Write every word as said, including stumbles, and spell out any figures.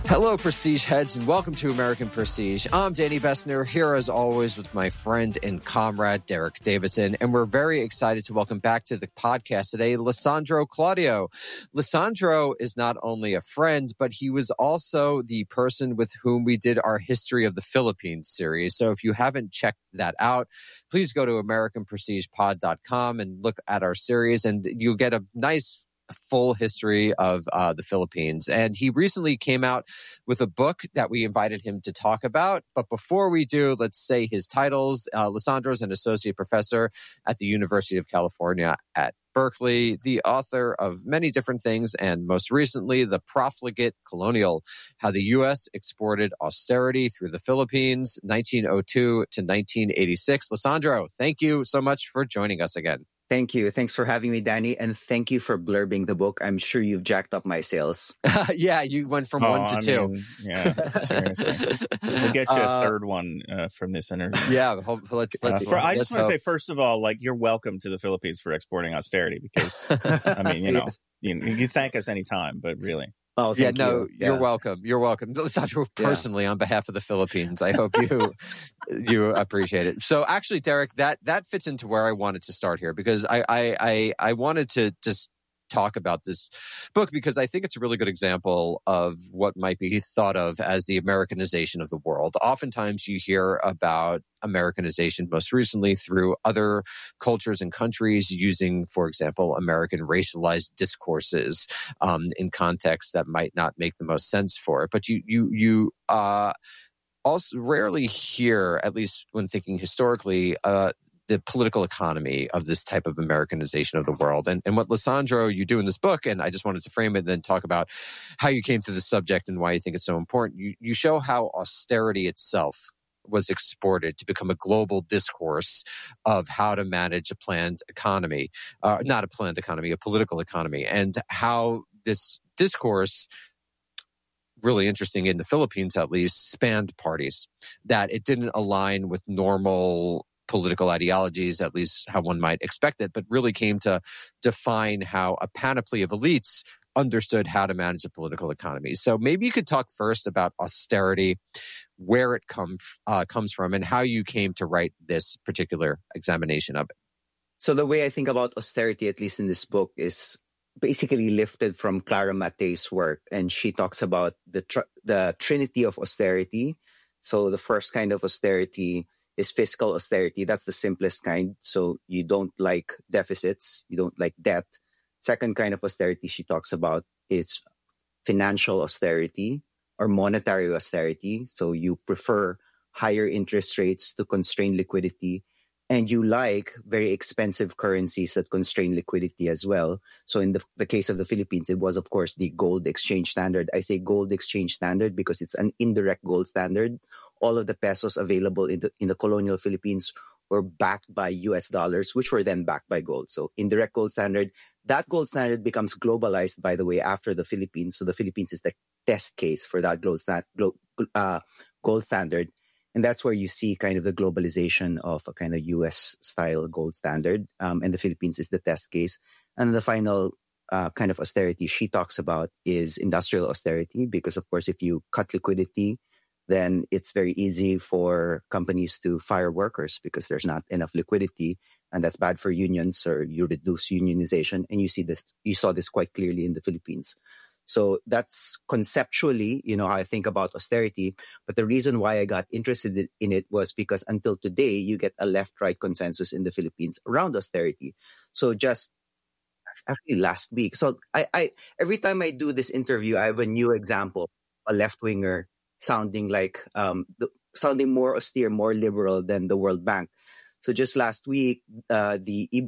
Hello, Prestige heads, and welcome to American Prestige. I'm Danny Bessner, here as always with my friend and comrade, Derek Davison, and we're very excited to welcome back to the podcast today, Lisandro Claudio. Lisandro is not only a friend, but he was also the person with whom we did our History of the Philippines series. So if you haven't checked that out, please go to american prestige pod dot com and look at our series, and you'll get a nice full history of uh, the Philippines. And he recently came out with a book that we invited him to talk about. But before we do, let's say his titles. Uh, Lisandro is an associate professor at the University of California at Berkeley, the author of many different things, and most recently, The Profligate Colonial, How the U S Exported Austerity Through the Philippines, nineteen oh two to nineteen eighty-six. Lisandro, thank you so much for joining us again. Thank you. Thanks for having me, Danny. And thank you for blurbing the book. I'm sure you've jacked up my sales. Yeah, you went from oh, one to I two. Mean, yeah, seriously. We'll get you a uh, third one uh, from this interview. Yeah, hope, let's, let's, uh, for, I just want to hope. say, first of all, like, you're welcome to the Philippines for exporting austerity because, I mean, you know, yes. you, you thank us anytime, but really. Oh, yeah, no, you. you're yeah. welcome. You're welcome. Lisandro, personally, yeah. on behalf of the Philippines, I hope you you appreciate it. So actually, Derek, that that fits into where I wanted to start here because I I I, I wanted to just talk about this book because I think it's a really good example of what might be thought of as the Americanization of the world. Oftentimes you hear about Americanization most recently through other cultures and countries using, for example, American racialized discourses um, in contexts that might not make the most sense for it. But you, you, you uh, also rarely hear, at least when thinking historically, uh, the political economy of this type of Americanization of the world. And, and what, Lisandro, you do in this book, and I just wanted to frame it and then talk about how you came to the subject and why you think it's so important. You, you show how austerity itself was exported to become a global discourse of how to manage a planned economy, uh, not a planned economy, a political economy, and how this discourse, really interesting in the Philippines at least, spanned parties, that it didn't align with normal political ideologies, at least how one might expect it, but really came to define how a panoply of elites understood how to manage a political economy. So maybe you could talk first about austerity, where it come, uh, comes from, and how you came to write this particular examination of it. So the way I think about austerity, at least in this book, is basically lifted from Clara Matei's work. And she talks about the tr- the trinity of austerity. So the first kind of austerity is fiscal austerity. That's the simplest kind. So you don't like deficits. You don't like debt. Second kind of austerity she talks about is financial austerity or monetary austerity. So you prefer higher interest rates to constrain liquidity. And you like very expensive currencies that constrain liquidity as well. So in the, the case of the Philippines, it was, of course, the gold exchange standard. I say gold exchange standard because it's an indirect gold standard. All of the pesos available in the, in the colonial Philippines were backed by U S dollars, which were then backed by gold. So indirect gold standard, that gold standard becomes globalized, by the way, after the Philippines. So the Philippines is the test case for that gold, sta- uh, gold standard. And that's where you see kind of the globalization of a kind of U S-style gold standard. Um, and the Philippines is the test case. And the final uh, kind of austerity she talks about is industrial austerity, because, of course, if you cut liquidity, then it's very easy for companies to fire workers because there's not enough liquidity. And that's bad for unions, or you reduce unionization. And you see this, you saw this quite clearly in the Philippines. So that's conceptually, you know, how I think about austerity. But the reason why I got interested in it was because until today, you get a left-right consensus in the Philippines around austerity. So just actually last week. So I, I every time I do this interview, I have a new example, a left-winger sounding like, um, the, sounding more austere, more liberal than the World Bank. So just last week, uh, the